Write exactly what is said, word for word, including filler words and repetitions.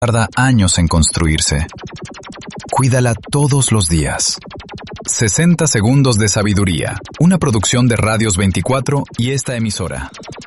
tarda años en construirse. Cuídala todos los días. sesenta segundos de sabiduría, una producción de Radios veinticuatro y esta emisora.